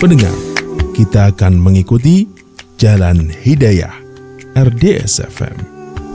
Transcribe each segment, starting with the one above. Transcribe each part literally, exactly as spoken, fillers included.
Pendengar, kita akan mengikuti Jalan Hidayah R D S F M.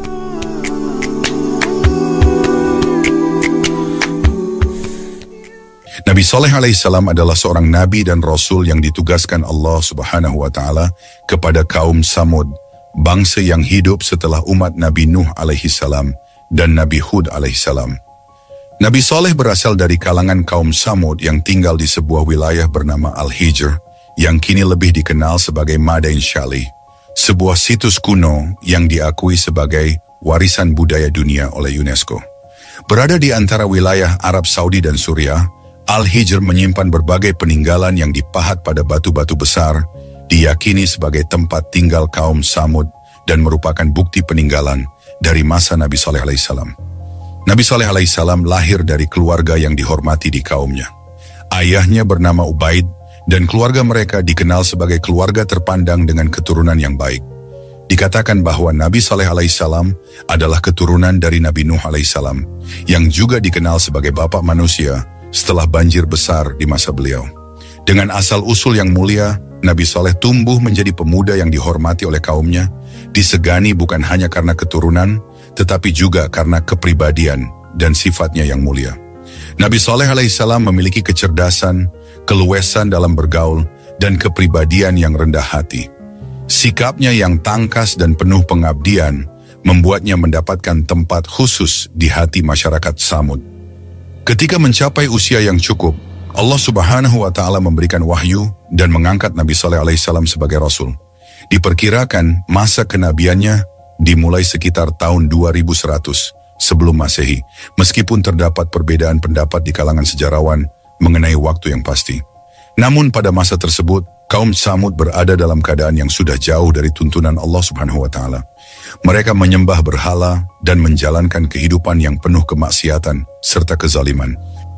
Nabi Saleh alaihissalam adalah seorang nabi dan rasul yang ditugaskan Allah subhanahu wa ta'ala kepada kaum Samud, bangsa yang hidup setelah umat Nabi Nuh alaihissalam dan Nabi Hud alaihissalam. Nabi Saleh berasal dari kalangan kaum Samud yang tinggal di sebuah wilayah bernama Al-Hijr, yang kini lebih dikenal sebagai Madain Shali, sebuah situs kuno yang diakui sebagai warisan budaya dunia oleh UNESCO. Berada di antara wilayah Arab Saudi dan Suriah, Al-Hijr menyimpan berbagai peninggalan yang dipahat pada batu-batu besar, diyakini sebagai tempat tinggal kaum Samud dan merupakan bukti peninggalan dari masa Nabi Saleh alaihissalam. Nabi Saleh alaihissalam lahir dari keluarga yang dihormati di kaumnya. Ayahnya bernama Ubaid dan keluarga mereka dikenal sebagai keluarga terpandang dengan keturunan yang baik. Dikatakan bahwa Nabi Saleh alaihissalam adalah keturunan dari Nabi Nuh alaihissalam, yang juga dikenal sebagai bapak manusia setelah banjir besar di masa beliau. Dengan asal-usul yang mulia, Nabi Saleh tumbuh menjadi pemuda yang dihormati oleh kaumnya, disegani bukan hanya karena keturunan, tetapi juga karena kepribadian dan sifatnya yang mulia. Nabi Saleh alaihissalam memiliki kecerdasan, keluasan dalam bergaul, dan kepribadian yang rendah hati. Sikapnya yang tangkas dan penuh pengabdian membuatnya mendapatkan tempat khusus di hati masyarakat Samud. Ketika mencapai usia yang cukup, Allah subhanahu wa ta'ala memberikan wahyu dan mengangkat Nabi Saleh alaihissalam sebagai Rasul. Diperkirakan masa kenabiannya dimulai sekitar tahun dua ribu seratus sebelum Masehi, meskipun terdapat perbedaan pendapat di kalangan sejarawan mengenai waktu yang pasti. Namun pada masa tersebut, kaum Samud berada dalam keadaan yang sudah jauh dari tuntunan Allah subhanahu wa ta'ala. Mereka menyembah berhala dan menjalankan kehidupan yang penuh kemaksiatan serta kezaliman.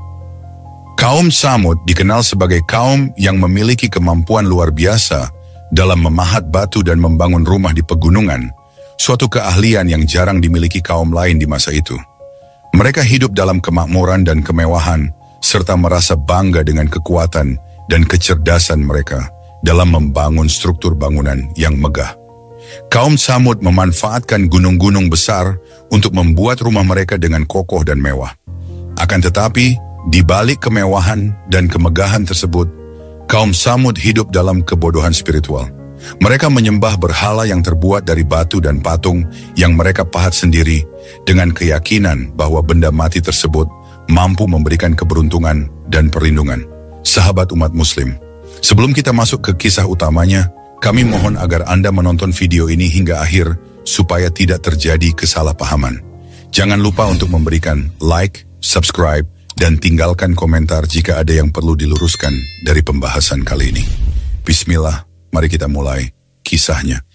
Kaum Samud dikenal sebagai kaum yang memiliki kemampuan luar biasa dalam memahat batu dan membangun rumah di pegunungan, suatu keahlian yang jarang dimiliki kaum lain di masa itu. Mereka hidup dalam kemakmuran dan kemewahan, serta merasa bangga dengan kekuatan dan kecerdasan mereka dalam membangun struktur bangunan yang megah. Kaum Samud memanfaatkan gunung-gunung besar untuk membuat rumah mereka dengan kokoh dan mewah. Akan tetapi, di balik kemewahan dan kemegahan tersebut, kaum Samud hidup dalam kebodohan spiritual. Mereka menyembah berhala yang terbuat dari batu dan patung yang mereka pahat sendiri dengan keyakinan bahwa benda mati tersebut mampu memberikan keberuntungan dan perlindungan. Sahabat umat muslim, sebelum kita masuk ke kisah utamanya, kami mohon agar Anda menonton video ini hingga akhir supaya tidak terjadi kesalahpahaman. Jangan lupa untuk memberikan like, subscribe, dan tinggalkan komentar jika ada yang perlu diluruskan dari pembahasan kali ini. Bismillah, mari kita mulai kisahnya.